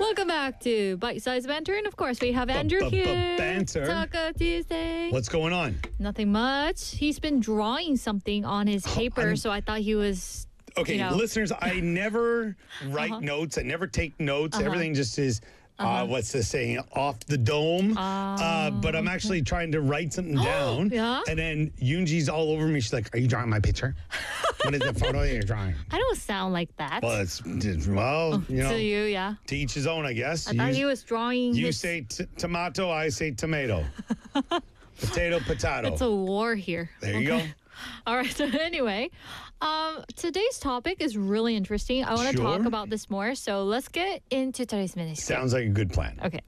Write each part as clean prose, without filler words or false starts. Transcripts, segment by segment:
Welcome back to Bite Size Banter. And of course, we have Andrew here. Banter? Taco Tuesday. What's going on? Nothing much. He's been drawing something on his paper, so I thought he was... Okay, you know. listeners, I never write notes. I never take notes. Everything just is, what's the saying, off the dome. But I'm actually trying to write something down. Yeah? And then Yoonji's all over me. She's like, are you drawing my picture? What is the photo that you're drawing? I don't sound like that. Well, you know, To you, yeah. to each his own, I guess. I thought he was drawing You his... say tomato, I say tomato. Potato, potato. It's a war here. There you go. All right. So anyway, today's topic is really interesting. I want to talk Sure. about this more. So let's get into today's minute. Sounds like a good plan. Okay.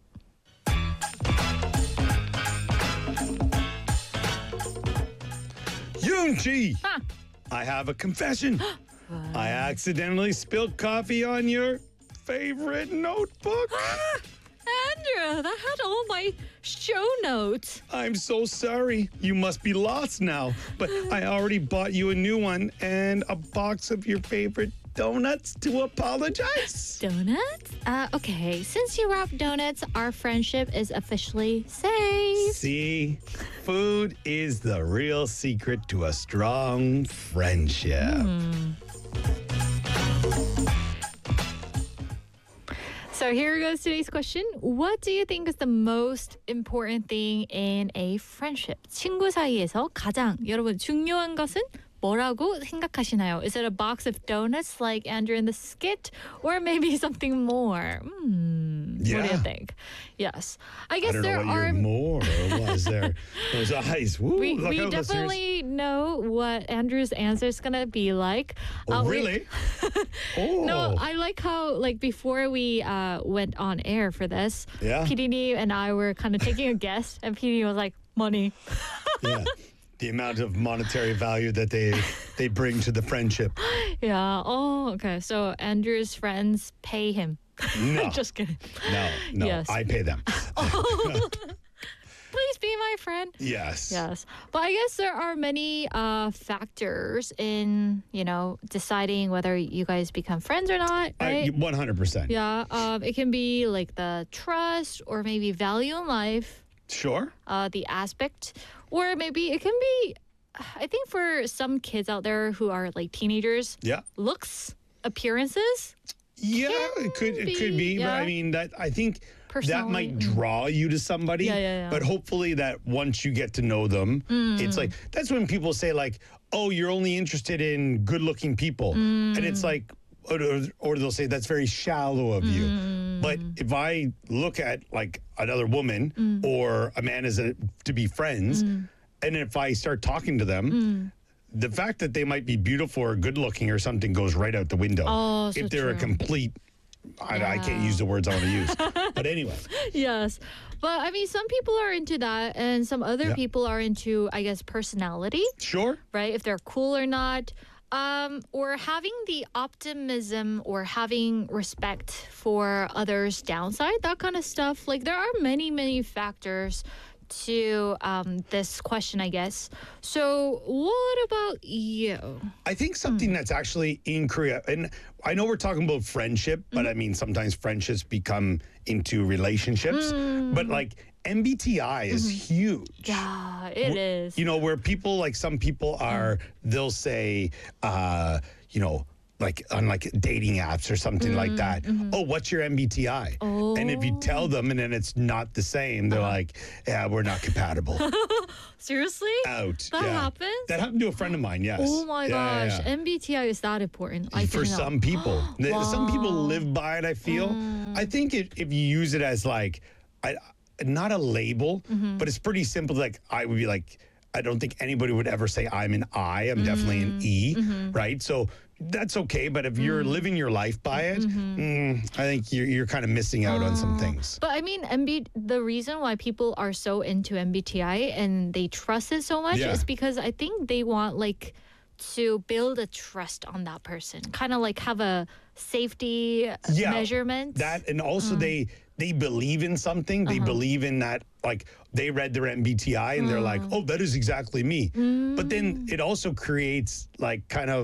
Yoonji! Huh. I have a confession. I accidentally spilled coffee on your favorite notebook. Andrew, that had all my show notes. I'm so sorry. You must be lost now. But I already bought you a new one and a box of your favorite donuts to apologize. Donuts? Okay. Since you wrapped donuts, our friendship is officially safe. See, food is the real secret to a strong friendship. So here goes today's question. What do you think is the most important thing in a friendship? 친구 사이에서 가장 여러분 중요한 것은 뭐라고 생각하시나요? Is it a box of donuts like Andrew in the skit? Or maybe something more? What do you Yeah. think? Yes. I I guess don't know there what are... your more was there. Those eyes. Woo, We look out, listeners. definitely know what Andrew's answer is going to be like. Oh, we- really? Oh. No, I like how, like, before we went on air for this, Yeah. PDD and I were kind of taking a guess, and PDD was like, money. Yeah. The amount of monetary value that they bring to the friendship. Yeah. Oh, okay. So Andrew's friends pay him. No. Just kidding. No. Yes. I pay them. Please be my friend. Yes. Yes. But I guess there are many factors in, deciding whether you guys become friends or not, right? 100%. Yeah. It can be like the trust or maybe value in life. Sure. The aspect, or maybe it can be, I think for some kids out there who are like teenagers, Yeah. looks, appearances. Yeah, it could be, but yeah. I mean I think that might Personality, draw you to somebody. Yeah. But hopefully that once you get to know them, it's like that's when people say like, "Oh, you're only interested in good-looking people," and it's like, or they'll say that's very shallow of you. But if I look at like another woman or a man to be friends, and if I start talking to them. The fact that they might be beautiful or good looking or something goes right out the window. Oh, so if they're a true. complete, I can't use the words I want to use. But anyway, Yes. But I mean, some people are into that, and some other Yeah. people are into, I guess, personality, sure. right? If they're cool or not. Or having the optimism or having respect for others' downside, that kind of stuff. Like, there are many, many factors to this question, I guess. So what about you? I think something that's actually in Korea, and I know we're talking about friendship, but I mean, sometimes friendships become into relationships. But like MBTI is huge. Yeah, it is. You know, where people like some people are, they'll say, like on like dating apps or something like that. Oh, what's your MBTI? And if you tell them and then it's not the same, they're like, yeah, we're not compatible. Seriously? Out. That yeah. happens? That happened to a friend of mine, yes. Oh my Yeah, gosh, yeah. MBTI is that important. I For didn't know. some people. Some people Wow. live by it, I feel. I think if you use it as like, not a label, but it's pretty simple. Like, I would be like, I don't think anybody would ever say I'm an I. I'm definitely an E, right? So that's okay. But if you're living your life by it, I think you're kind of missing out on some things. But I mean, the reason why people are so into MBTI and they trust it so much Yeah. is because I think they want like to build a trust on that person, kind of like have a safety measurement. That and also they believe in something. They believe in that. Like they read their MBTI and they're like, oh, that is exactly me. But then it also creates like kind of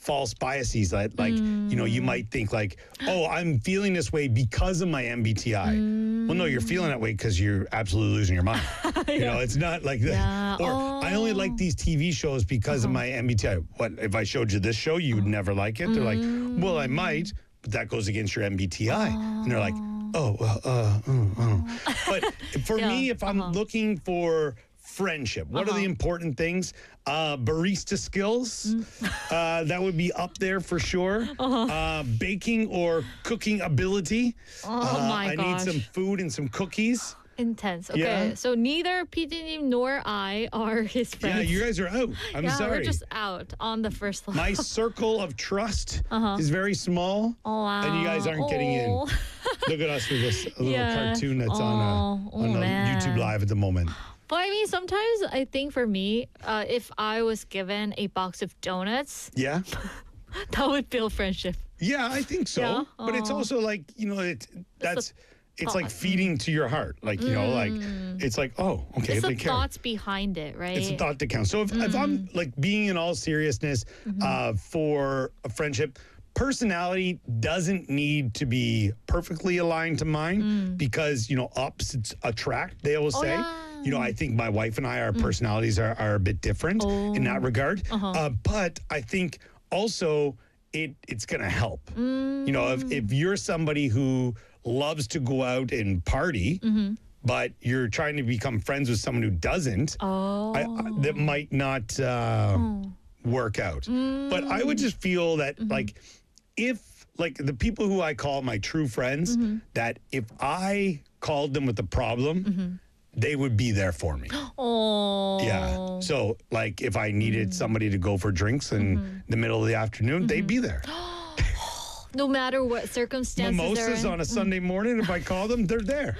false biases that like you might think like, oh, I'm feeling this way because of my MBTI. Well, no, you're feeling that way because you're absolutely losing your mind. You know, it's not like that. Yeah. Or I only like these TV shows because of my MBTI. What if I showed you this show, you would never like it? They're like, well, I might, but that goes against your MBTI. And they're like, oh, well, But for me, if I'm looking for friendship, what are the important things? Barista skills, that would be up there for sure. Baking or cooking ability. My I gosh. need some food and some cookies. Intense. Okay, Yeah. so neither PD님 nor I are his friends. Yeah, you guys are out. I'm Yeah, sorry. we're just out on the first level. My circle of trust is very small, Oh, wow. and you guys aren't getting in. Oh. Look at us with this little Yeah. cartoon that's Oh, on man. YouTube Live at the moment. But I mean, sometimes I think for me, if I was given a box of donuts, Yeah? that would build friendship. Yeah, I think so. Yeah? But it's Oh. also like, it's like thought. feeding to your heart. Like, like it's like, oh, okay, It's they the care. thoughts behind it, right? It's a thought that counts. So if I'm like being in all seriousness for a friendship, personality doesn't need to be perfectly aligned to mine because, opposites attract, they always say. yeah. I think my wife and I, our personalities are a bit different in that regard. But I think also it's going to help. If you're somebody who loves to go out and party, but you're trying to become friends with someone who doesn't, that might not work out. But I would just feel that if the people who I call my true friends, that if I called them with a problem, they would be there for me. Oh. Yeah. So if I needed somebody to go for drinks in the middle of the afternoon, they'd be there. No matter what circumstances they're Mimosas in. on a Sunday morning, if I call them, they're there.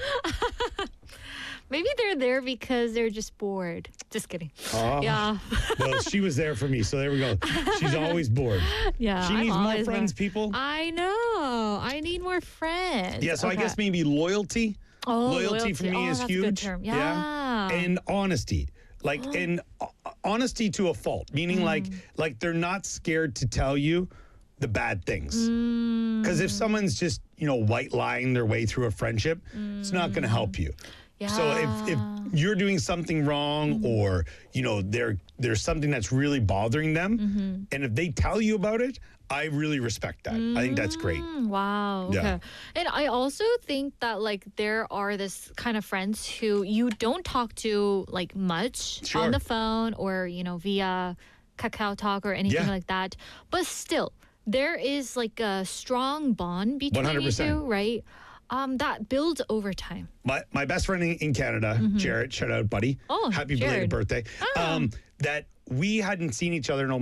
Maybe they're there because they're just bored. Just kidding. Yeah. Well, she was there for me, so there we go. She's always bored. Yeah. She I'm needs more always friends, bored. people. I know. I need more friends. Yeah, so I Okay. guess maybe loyalty. Oh, Loyalty for me is that's a huge. good term. Yeah. And honesty. And honesty to a fault, meaning like they're not scared to tell you the bad things. Because if someone's just, white lying their way through a friendship, it's not going to help you. Yeah. So if you're doing something wrong or, there's something that's really bothering them, and if they tell you about it, I really respect that. I think that's great. Wow. Okay. Yeah. And I also think that there are this kind of friends who you don't talk to much Sure. on the phone or via Kakao Talk or anything Yeah. like that. But still, there is a strong bond between you 100%. two, right? That builds over time. My best friend in Canada, Jarrett, shout out, buddy. Oh, happy Jared. belated birthday. That we hadn't seen each other in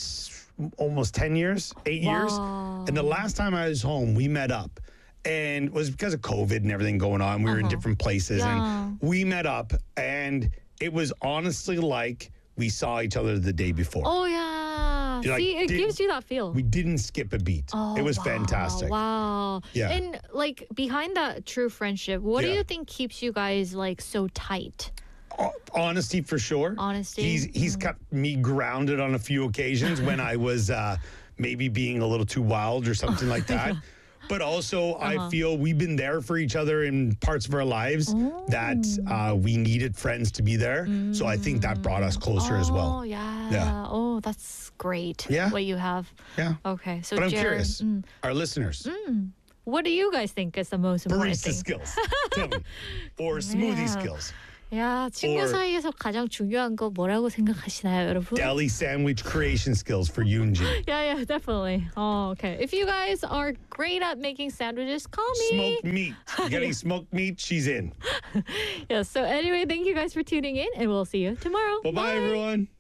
almost 10 years, 8 years. Wow. And the last time I was home, we met up. And it was because of COVID and everything going on. We were in different places. Yeah. And we met up. And it was honestly like we saw each other the day before. Oh, yeah. You're See, it did- gives you that feel. We didn't skip a beat. Oh, It was wow, fantastic. Wow. Yeah. And behind that true friendship, what do Yeah. you think keeps you guys so tight? Honesty for sure. Honesty? He's kept me grounded on a few occasions when I was maybe being a little too wild or something like that. But also, I feel we've been there for each other in parts of our lives that we needed friends to be there. So I think that brought us closer as Oh, well. yeah. Yeah. Oh, that's great. Yeah. What you have. Yeah. Okay. So But I'm Jared, curious, our listeners, what do you guys think is the most important barista thing? skills, tell me, or smoothie Yeah. skills, 야, 친구 Or- 사이에서 가장 중요한 거 뭐라고 생각하시나요, 여러분? deli sandwich creation skills for Yoonji. Yeah, definitely. Oh, okay. If you guys are great at making sandwiches, call me. Smoked meat. Getting smoked meat, she's in. Yeah, so anyway, thank you guys for tuning in, and we'll see you tomorrow. Bye-bye, everyone.